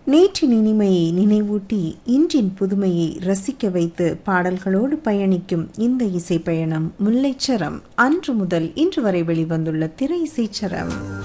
நேற்றின் இனிமையை நினைவூட்டி இன்றின் புதுமையை ரசிக்க வைத்து பாடல்களோடு பயணிக்கும் இந்த இசை பயணம் முல்லைச்சரம். அன்று முதல் இன்று வரை வெளிவந்துள்ள திரை இசைச்சரம்.